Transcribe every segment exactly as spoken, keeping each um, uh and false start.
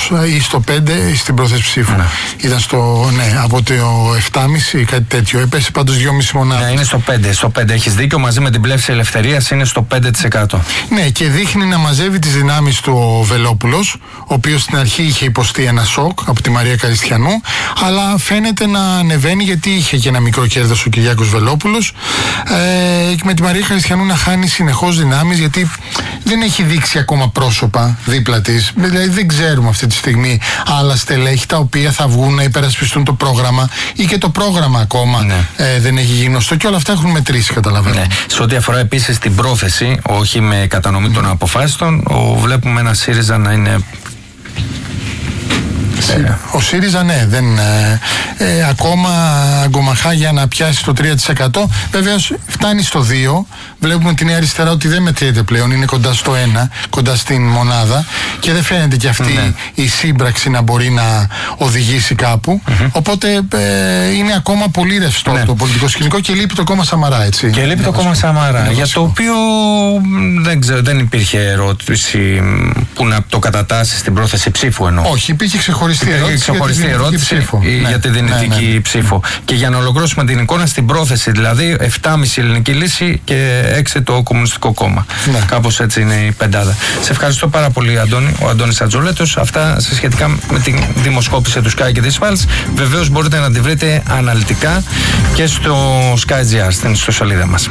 λάθος, ή στο πέντε στην πρόθεση ψήφου. Ναι. Ήταν στο, ναι, από το επτά κόμμα πέντε κάτι τέτοιο. Έπεσε πάντως δυόμισι μονάδες. Ναι, είναι στο πέντε. Στο πέντε έχεις δίκιο, μαζί με την Πλεύση Ελευθερίας είναι στο πέντε τοις εκατό. Ναι, και δείχνει να μαζεύει τις δυνάμεις του ο Βελόπουλος, ο οποίος στην αρχή είχε υποστεί ένα σοκ από τη Μαρία Καριστιανού, αλλά φαίνεται να ανεβαίνει γιατί είχε και ένα μικρό κέρδος ο Κυριάκος Βελόπουλος. Ε, και με τη Μαρία Καριστιανού να χάνει συνεχώς δυνάμεις, γιατί δεν έχει δείξει ακόμα πρόσωπα δίπλα της. Δηλαδή δεν ξέρουμε αυτή τη στιγμή άλλα στελέχη τα οποία θα βγουν να υπερασπιστούν το πρόγραμμα, ή και το πρόγραμμα ακόμα ναι. ε, δεν έχει γίνει γνωστό, και όλα αυτά έχουν μετρήσει, καταλαβαίνω. Ναι. Σε ό,τι αφορά επίσης την πρόθεση, όχι με κατανομή mm. των αποφάσεων, ο, βλέπουμε ένα ΣΥΡΙΖΑ να είναι. Ο ΣΥΡΙΖΑ ναι, δεν, ε, ε, ακόμα αγκομαχά για να πιάσει το τρία τοις εκατό. Βεβαίως φτάνει στο δύο. Βλέπουμε την Νέα Αριστερά ότι δεν μετριέται πλέον, είναι κοντά στο ένα, κοντά στην μονάδα, και δεν φαίνεται και αυτή ναι. η σύμπραξη να μπορεί να οδηγήσει κάπου. Mm-hmm. Οπότε ε, είναι ακόμα πολύ ρευστό ναι. το πολιτικό σκηνικό, και λείπει το κόμμα Σαμαρά, έτσι. Και λείπει το κόμμα Σαμαρά, για το οποίο δεν, ξέρω, δεν υπήρχε ερώτηση που να το κατατάσσει στην πρόθεση ψήφου, εννοώ. Όχι, υπήρχε ξεχωριστή ερώτηση, ξεχωριστή για, ερώτηση ψήφο. για ναι. τη δυνητική ναι, ναι. ψήφο. Και για να ολοκληρώσουμε την εικόνα, στην πρόθεση δηλαδή επτά κόμμα πέντε ελληνική λύση και έξι το Κομμουνιστικό Κόμμα. Ναι. Κάπως έτσι είναι η πεντάδα. Σε ευχαριστώ πάρα πολύ, Αντώνη. Ο Αντώνης Ατζολέτος. Αυτά σε σχετικά με τη δημοσκόπηση του Sky και της Pulse. Βεβαίως μπορείτε να τη βρείτε αναλυτικά και στο Sky.gr, στην ιστοσελίδα μας.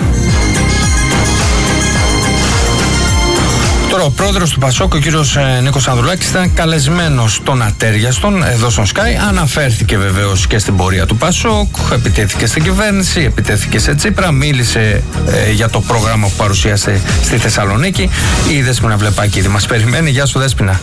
Τώρα ο πρόεδρος του Πασόκ, ο κύριος Νίκος Ανδρουλάκης, ήταν καλεσμένος στον Ατέριαστον εδώ στον Sky. Αναφέρθηκε βεβαίως και στην πορεία του Πασόκ, επιτέθηκε στην κυβέρνηση, επιτέθηκε σε Τσίπρα, μίλησε ε, για το πρόγραμμα που παρουσίασε στη Θεσσαλονίκη. Η Δέσποινα Βλεπάκη ήδη μας περιμένει. Γεια σου, Δέσποινα.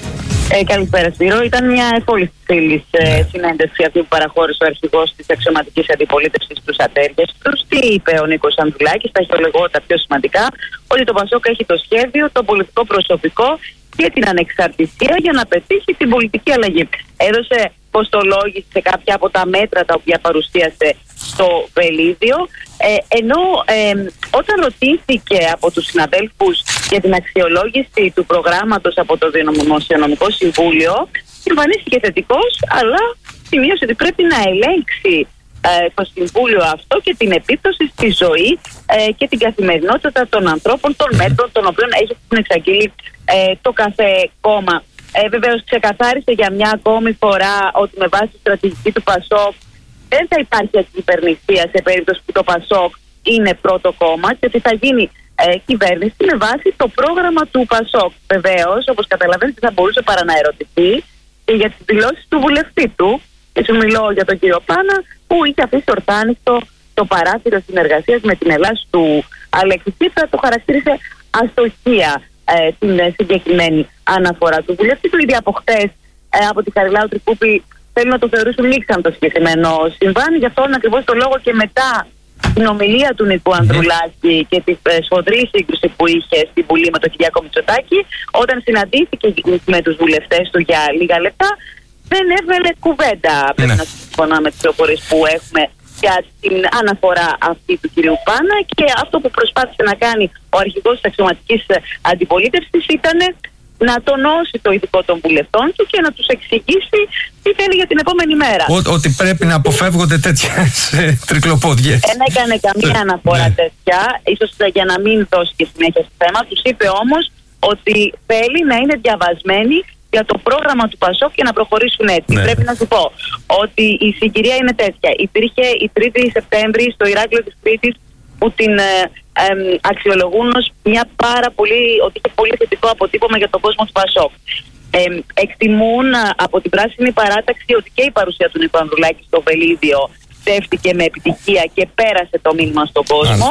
Ε, καλησπέρα, Σπύρο. Ήταν μια ευπόλυτη στήλη ε, ναι. συνέντευξη αυτή που παραχώρησε ο αρχηγός της αξιωματικής αντιπολίτευσης στους Ατέριαστους. Τι είπε ο Νίκος Ανδρουλάκης? Τα χειρολογώ τα πιο σημαντικά: ότι το Πασόκ έχει το σχέδιο, το πολιτικό προσωπικό και την ανεξαρτησία για να πετύχει την πολιτική αλλαγή. Έδωσε κοστολόγηση σε κάποια από τα μέτρα τα οποία παρουσίασε στο Βελίδιο, ε, ενώ ε, όταν ρωτήθηκε από τους συναδέλφους για την αξιολόγηση του προγράμματος από το Δημοσιονομικό Συμβούλιο, εμφανίστηκε θετικός, αλλά σημείωσε ότι πρέπει να ελέγξει ε, το Συμβούλιο αυτό και την επίπτωση στη ζωή ε, και την καθημερινότητα των ανθρώπων, των μέτρων των οποίων έχει εξαγγείλει ε, το κάθε κόμμα. Ε, Βεβαίως ξεκαθάρισε για μια ακόμη φορά ότι με βάση τη στρατηγική του Πασόκ δεν θα υπάρχει ακυβερνησία σε περίπτωση που το Πασόκ είναι πρώτο κόμμα, και ότι θα γίνει ε, κυβέρνηση με βάση το πρόγραμμα του Πασόκ. Βεβαίως, όπως καταλαβαίνετε, θα μπορούσε παρά να ερωτηθεί και για τις δηλώσεις του βουλευτή του, και σου μιλώ για τον κύριο Πάνα, που είχε αφήσει ορθάνιστο το παράθυρο συνεργασίας με την Ελλάδα του Αλέξη Τσίπρα. Το χαρακτήρισε αστοχία ε, την συγκεκριμένη αναφορά του βουλευτή του. Ήδη από χτες ε, από τη Χαριλάου Τρικούπη θέλουν να το θεωρήσουν λήξαν το συγκεκριμένο συμβάν. Γι' αυτόν ακριβώς το λόγο και μετά την ομιλία του Νικού Ανδρουλάκη και τη ε, σφοδρή σύγκρουση που είχε στην Βουλή με τον Κυριάκο Μητσοτάκη, όταν συναντήθηκε με τους βουλευτές του για λίγα λεπτά, δεν έβγαλε κουβέντα. Ναι. Πρέπει να συμφωνώ με τις πληροφορίες που έχουμε για την αναφορά αυτή του κυρίου Πάνα, και αυτό που προσπάθησε να κάνει ο αρχηγός της αξιωματικής αντιπολίτευσης ήταν να τονώσει το ηθικό των βουλευτών του και να τους εξηγήσει τι θέλει για την επόμενη μέρα. Ό, ότι πρέπει να αποφεύγονται τέτοιες τρικλοπόδιες. Δεν έκανε καμία αναφορά τέτοια, ίσως για να μην δώσει και συνέχεια στο θέμα. Τους είπε όμως ότι θέλει να είναι διαβασμένοι για το πρόγραμμα του Πασόκ και να προχωρήσουν έτσι. Ναι. Πρέπει να σου πω ότι η συγκυρία είναι τέτοια. Υπήρχε η τρίτη Σεπτέμβρη στο Ηράκλειο της Κρήτης, που την ε, ε, αξιολογούν ως μια πάρα πολύ, ότι είχε πολύ θετικό αποτύπωμα για τον κόσμο του Πασόκ. Ε, εκτιμούν α, από την Πράσινη Παράταξη ότι και η παρουσία του Νίκου Ανδρουλάκη στο Βελίδιο στέφτηκε με επιτυχία και πέρασε το μήνυμα στον κόσμο.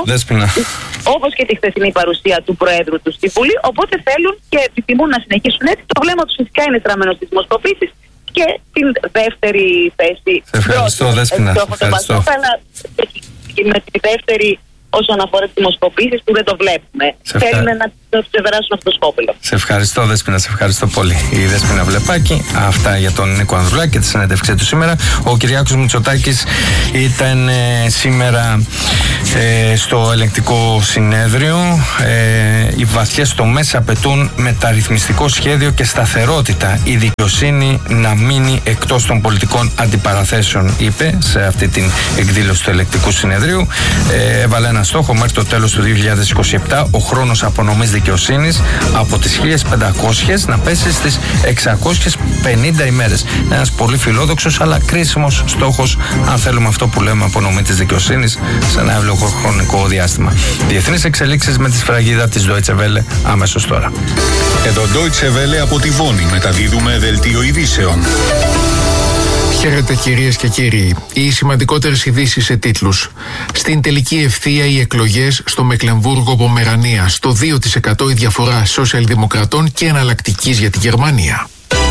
Όπως και τη χθεσινή παρουσία του Προέδρου του στη Βουλή. Οπότε θέλουν και επιθυμούν να συνεχίσουν έτσι. Το βλέμμα του φυσικά είναι στραμμένο στις δημοσκοπήσεις και την δεύτερη θέση. Σε ευχαριστώ, Δέσποινα. Αλλά και με τη δεύτερη όσον αφορά τις δημοσκοπήσεις που δεν το βλέπουμε. Θέλουν να το ξεπεράσουν αυτό το σκόπελο. Σε ευχαριστώ, Δέσποινα, σε ευχαριστώ πολύ. Η Δέσποινα Βλεπάκη, αυτά για τον Νίκο Ανδρουλάκη και τη συνέντευξή του σήμερα. Ο Κυριάκος Μητσοτάκης ήταν ε, σήμερα ε, στο ελεγκτικό συνέδριο. Ε, οι βαθιές τομές απαιτούν μεταρρυθμιστικό σχέδιο και σταθερότητα. Η δικαιοσύνη να μείνει εκτός των πολιτικών αντιπαραθέσεων, είπε σε αυτή την εκδήλωση του ελεγκτικού συνεδρίου. Ε, έβαλε ένα στόχο μέχρι το τέλος του δύο χιλιάδες είκοσι επτά ο χρόνος απονομής δικαιοσύνης από τις χίλιες πεντακόσιες να πέσει στις εξακόσιες πενήντα ημέρες. Ένας πολύ φιλόδοξος αλλά κρίσιμος στόχος, αν θέλουμε αυτό που λέμε απονομή της δικαιοσύνης σε ένα εύλογο χρονικό διάστημα. Διεθνείς εξελίξεις με τη σφραγίδα της Deutsche Welle αμέσως τώρα. Εδώ Deutsche Welle από τη Βόνη μεταδίδουμε δελτίο ειδήσεων. Χαίρετε κυρίες και κύριοι. Οι σημαντικότερες ειδήσεις σε τίτλους. Στην τελική ευθεία οι εκλογές στο Μεκλεμβούργο Πομερανία. Στο δύο τοις εκατό η διαφορά σοσιαλδημοκρατών και εναλλακτικής για τη Γερμανία.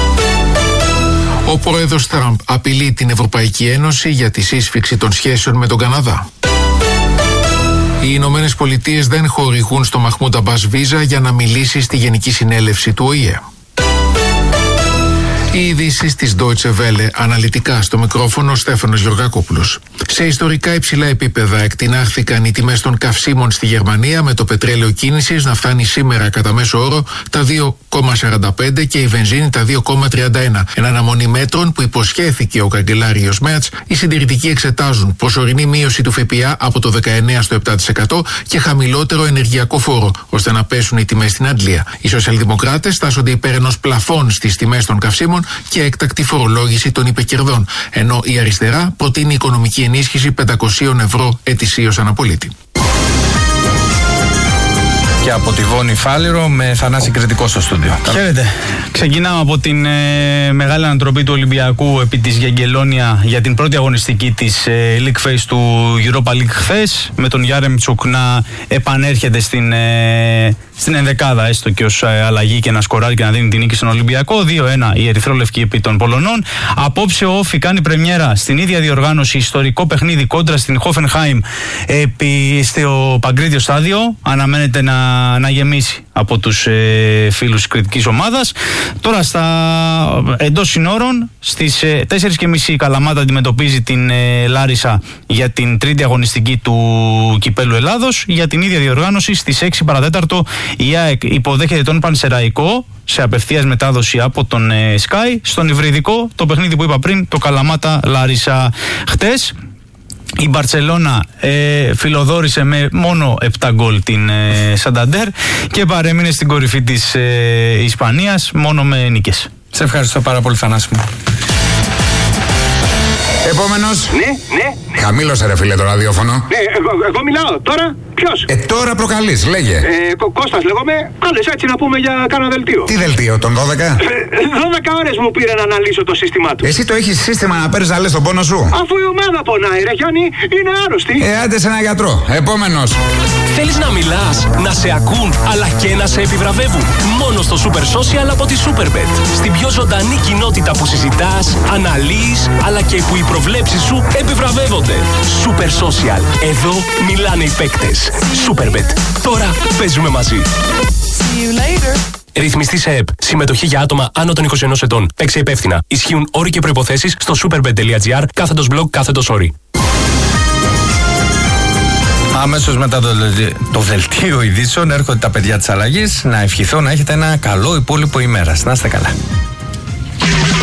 Ο πρόεδρος Τραμπ απειλεί την Ευρωπαϊκή Ένωση για τη σύσφιξη των σχέσεων με τον Καναδά. Οι Ηνωμένες Πολιτείες δεν χορηγούν στο Μαχμούντ Αμπάς βίζα για να μιλήσει στη Γενική Συνέλευση του Ο Η Ε. Οι ειδήσεις της Deutsche Welle, αναλυτικά στο μικρόφωνο ο Στέφανος Γεωργακόπουλος. Σε ιστορικά υψηλά επίπεδα εκτινάχθηκαν οι τιμές των καυσίμων στη Γερμανία, με το πετρέλαιο κίνησης να φτάνει σήμερα κατά μέσο όρο τα δύο κόμμα σαράντα πέντε και η βενζίνη τα δύο κόμμα τριάντα ένα. Εν αναμονή μέτρων που υποσχέθηκε ο καγκελάριος Μέρτς, οι συντηρητικοί εξετάζουν προσωρινή μείωση του ΦΠΑ από το δεκαεννέα στο επτά τοις εκατό και χαμηλότερο ενεργειακό φόρο, ώστε να πέσουν οι τιμές στην Αγγλία. Οι σοσιαλδημοκράτες στάσονται υπέρ ενός πλαφών στις τιμές των καυσίμων και έκτακτη φορολόγηση των υπεκερδών, ενώ η αριστερά προτείνει οικονομική ενίσχυση πεντακόσια ευρώ ετησίως αναπολίτη. Και από τη Βόνη Φάληρο με Θανάση Κρητικό στο στούντιο. Χαίρετε. Ξεκινάμε από την ε, μεγάλη ανατροπή του Ολυμπιακού επί της Γεγγελόνια για την πρώτη αγωνιστική της ε, League Phase του Europa League χθες, με τον Γιάρεμτσουκ να επανέρχεται στην, ε, στην ενδεκάδα, έστω και ως ε, αλλαγή, και να σκοράρει και να δίνει την νίκη στον Ολυμπιακό. δύο ένα η ερυθρόλευκη επί των Πολωνών. Απόψε ο Όφι κάνει πρεμιέρα στην ίδια διοργάνωση, ιστορικό παιχνίδι κόντρα στην Hoffenheim επί στο Παγκρίτιο στάδιο. Αναμένεται να να γεμίσει από τους ε, φίλους της κριτικής ομάδας. Τώρα στα εντός συνόρων στις ε, τέσσερις και μισή η Καλαμάτα αντιμετωπίζει την ε, Λάρισα για την τρίτη αγωνιστική του Κυπέλλου Ελλάδος. Για την ίδια διοργάνωση στις έξι παρατέταρτο η ΑΕΚ υποδέχεται τον Πανσεραϊκό σε απευθείας μετάδοση από τον ε, Sky. Στον υβριδικό, το παιχνίδι που είπα πριν, το Καλαμάτα Λάρισα. Χτες η Μπαρτσελώνα ε, φιλοδόρησε με μόνο επτά γκολ την ε, Σανταντέρ και παρέμεινε στην κορυφή της ε, Ισπανίας μόνο με νίκες. Σε ευχαριστώ πάρα πολύ, Θανάση μου. Επόμενος. Ναι, ναι. Χαμήλωσε ρε φίλε το ραδιόφωνο. Ναι, εγώ, εγώ μιλάω. Τώρα ποιος? Ε, τώρα προκαλείς, λέγε. Ε, Κω- Κώστας λέγομαι. Άλλες έτσι να πούμε για κάνα δελτίο. Τι δελτίο, τον δώδεκα? Ε, δώδεκα ώρες μου πήρε να αναλύσω το σύστημά του. Εσύ το έχεις σύστημα να παίρνεις να λες τον πόνο σου? Αφού η ομάδα πονάει, ρε Γιάννη, είναι άρρωστη. Ε, άντε σε ένα γιατρό. Επόμενος. Θέλεις να μιλάς, να σε ακούν, αλλά και να σε επιβραβεύουν? Μόνο στο Super Social από τη Superbet. Στην πιο ζωντανή κοινότητα που συζητάς, αναλύεις, αλλά και που οι προβλέψεις σου επιβραβεύονται. Super Social. Εδώ μιλάνε οι παίκτες. Superbet. Τώρα παίζουμε μαζί. Ρυθμιστή σε ΕΠ. Συμμετοχή για άτομα άνω των είκοσι ενός ετών. Παίξε υπεύθυνα. Ισχύουν όροι και προϋποθέσεις στο superbet.gr κάθετος blog κάθετος όροι. Αμέσως μετά το, το δελτίο ειδήσεων έρχονται τα παιδιά της αλλαγής. Να ευχηθώ να έχετε ένα καλό υπόλοιπο ημέρας. Να είστε καλά.